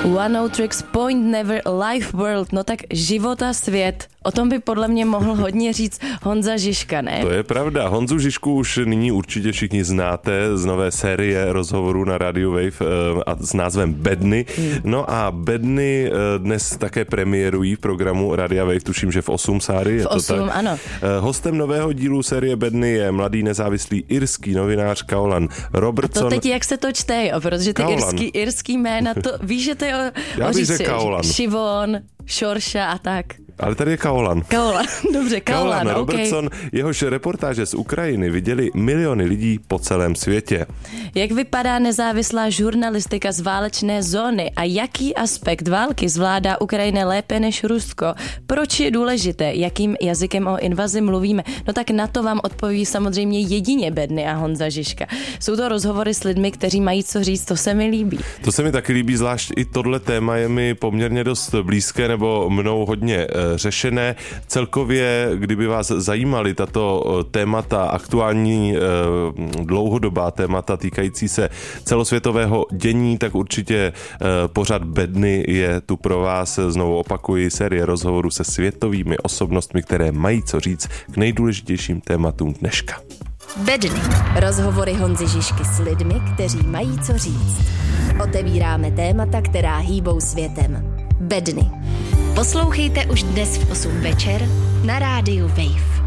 One Tricks Point Never Life World, no tak život a svět. O tom by podle mě mohl hodně říct Honza Žižka, ne? To je pravda. Honzu Žižku už nyní určitě všichni znáte z nové série rozhovorů na Radio Wave a s názvem Bedny. No a Bedny dnes také premiérují v programu Radio Wave, tuším, že v 8, Sáry. V 8, ano. Hostem nového dílu série Bedny je mladý nezávislý irský novinář Kaolan Robertson. A to teď jak se to čte, jo? Protože ty irský jména, to víš, že to je Šivon, Šorša a tak. Ale tady je Kaolan. Dobře, Kaolan, okay. Robertson, jehož reportáže z Ukrajiny viděli miliony lidí po celém světě. Jak vypadá nezávislá žurnalistika z válečné zóny a jaký aspekt války zvládá Ukrajina lépe než Rusko? Proč je důležité, jakým jazykem o invazi mluvíme? No tak na to vám odpoví samozřejmě jedině Bedny a Honza Žižka. Jsou to rozhovory s lidmi, kteří mají co říct, to se mi líbí. To se mi taky líbí, zvlášť i tohle téma je mi poměrně dost blízké nebo mnou hodně řešené. Celkově, kdyby vás zajímaly tato témata, aktuální dlouhodobá témata týkající se celosvětového dění, tak určitě pořad Bedny je tu pro vás. Znovu opakuji, série rozhovorů se světovými osobnostmi, které mají co říct k nejdůležitějším tématům dneška. Bedny. Rozhovory Honzy Žižky s lidmi, kteří mají co říct. Otevíráme témata, která hýbou světem. Bedny. Poslouchejte už dnes v 8 večer na rádiu Wave.